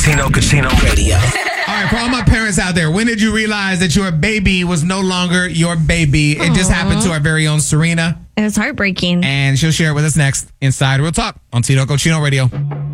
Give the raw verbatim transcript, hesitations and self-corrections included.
Tino Casino Radio. All right, for all my parents out there, when did you realize that your baby was no longer your baby? It just happened to our very own Serena. It was heartbreaking. And she'll share it with us next inside Real Talk on Tino Cochino Radio.